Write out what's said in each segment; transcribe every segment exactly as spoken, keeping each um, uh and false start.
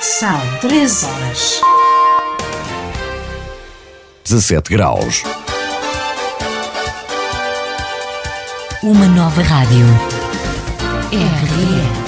São três horas. dezassete graus. Uma nova rádio. R R.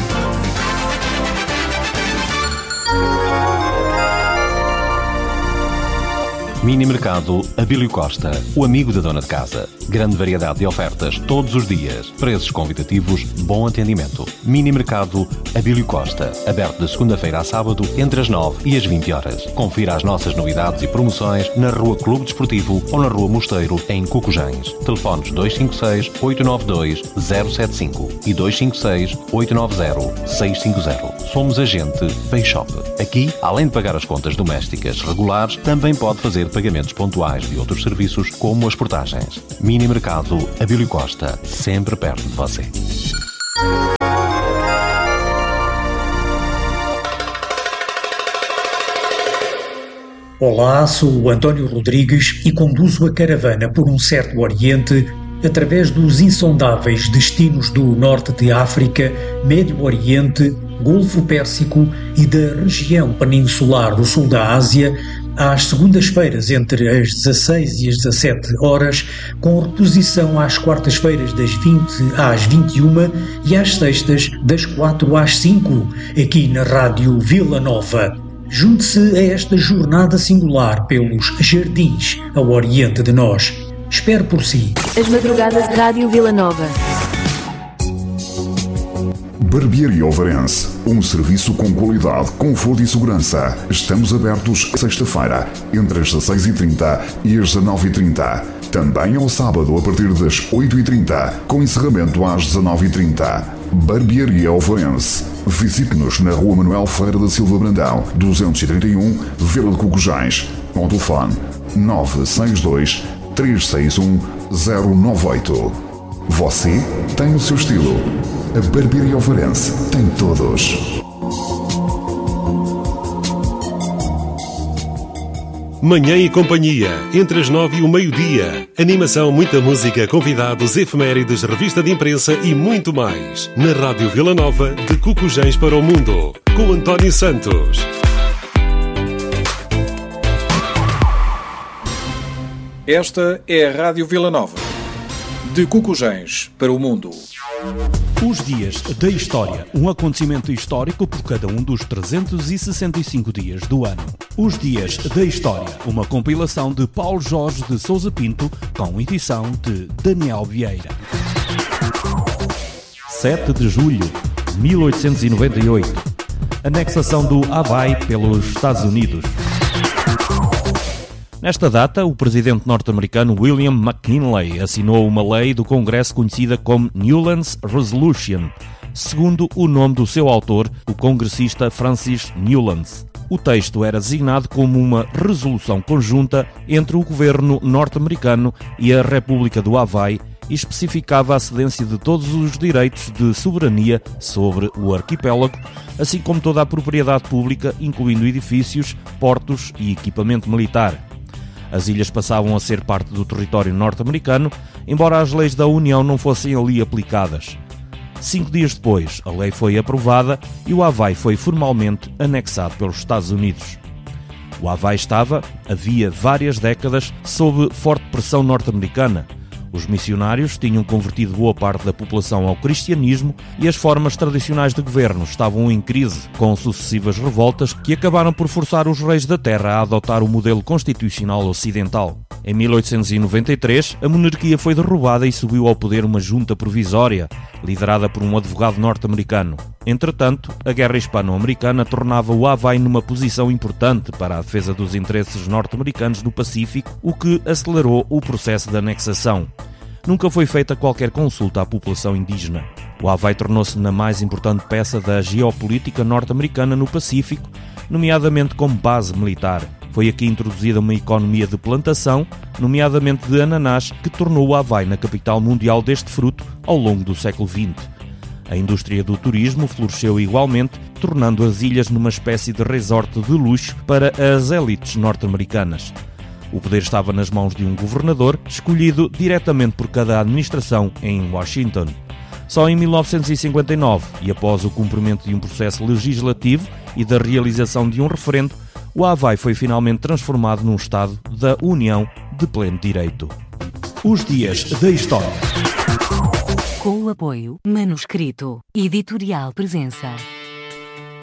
Mini Mercado Abílio Costa, o amigo da dona de casa. Grande variedade de ofertas todos os dias. Preços convidativos, bom atendimento. Mini Mercado Abílio Costa, aberto de segunda-feira a sábado, entre as nove e as vinte horas. Confira as nossas novidades e promoções na Rua Clube Desportivo ou na Rua Mosteiro, em Cucujães. Telefones dois cinco seis, oito nove dois, zero sete cinco e dois cinco seis, oito nove zero, seis cinco zero. Somos agente Payshop. Aqui, além de pagar as contas domésticas regulares, também pode fazer pagamentos pontuais de outros serviços, como as portagens. Mini Mercado Abílio Costa, sempre perto de você. Olá, sou o António Rodrigues e conduzo a caravana por um certo Oriente através dos insondáveis destinos do Norte de África, Médio Oriente, Golfo Pérsico e da região peninsular do Sul da Ásia, às segundas-feiras entre as dezasseis e as dezassete horas, com reposição às quartas-feiras das vinte às vinte e uma e às sextas das quatro às cinco, aqui na Rádio Vila Nova. Junte-se a esta jornada singular pelos jardins ao Oriente de nós. Espero por si. As madrugadas de Rádio Vila Nova. Barbearia Ovarense, um serviço com qualidade, conforto e segurança. Estamos abertos sexta-feira, entre as dezasseis e trinta e as dezenove e trinta. Também ao sábado, a partir das oito e trinta, com encerramento às dezanove e trinta. Barbearia Ovarense. Visite-nos na Rua Manuel Ferreira da Silva Brandão, duzentos e trinta e um, Vila de Cucujães. Com o telefone nove seis dois, três seis um, zero nove oito. Você tem o seu estilo. A Barbearia Ovarense tem todos. Manhã e companhia, entre as nove e o meio-dia. Animação, muita música, convidados, efemérides, revista de imprensa e muito mais. Na Rádio Vila Nova, de Cucujães para o Mundo, com António Santos. Esta é a Rádio Vila Nova, de Cucujães para o Mundo. Os dias da história, um acontecimento histórico por cada um dos trezentos e sessenta e cinco dias do ano. Os dias da história, uma compilação de Paulo Jorge de Sousa Pinto, com edição de Daniel Vieira. sete de julho de mil oitocentos e noventa e oito. Anexação do Havaí pelos Estados Unidos. Nesta data, o presidente norte-americano William McKinley assinou uma lei do Congresso conhecida como Newlands Resolution, segundo o nome do seu autor, o congressista Francis Newlands. O texto era designado como uma resolução conjunta entre o governo norte-americano e a República do Havaí e especificava a cedência de todos os direitos de soberania sobre o arquipélago, assim como toda a propriedade pública, incluindo edifícios, portos e equipamento militar. As ilhas passavam a ser parte do território norte-americano, embora as leis da União não fossem ali aplicadas. Cinco dias depois, a lei foi aprovada e o Havaí foi formalmente anexado pelos Estados Unidos. O Havaí estava, havia várias décadas, sob forte pressão norte-americana. Os missionários tinham convertido boa parte da população ao cristianismo e as formas tradicionais de governo estavam em crise, com sucessivas revoltas que acabaram por forçar os reis da terra a adotar o modelo constitucional ocidental. Em mil oitocentos e noventa e três, a monarquia foi derrubada e subiu ao poder uma junta provisória, liderada por um advogado norte-americano. Entretanto, a guerra hispano-americana tornava o Havaí numa posição importante para a defesa dos interesses norte-americanos no Pacífico, o que acelerou o processo de anexação. Nunca foi feita qualquer consulta à população indígena. O Havaí tornou-se na mais importante peça da geopolítica norte-americana no Pacífico, nomeadamente como base militar. Foi aqui introduzida uma economia de plantação, nomeadamente de ananás, que tornou o Havaí na capital mundial deste fruto ao longo do século vinte. A indústria do turismo floresceu igualmente, tornando as ilhas numa espécie de resort de luxo para as élites norte-americanas. O poder estava nas mãos de um governador, escolhido diretamente por cada administração em Washington. Só em mil novecentos e cinquenta e nove, e após o cumprimento de um processo legislativo e da realização de um referendo, o Havaí foi finalmente transformado num Estado da União de pleno direito. Os Dias da História. Com o apoio Manuscrito Editorial Presença.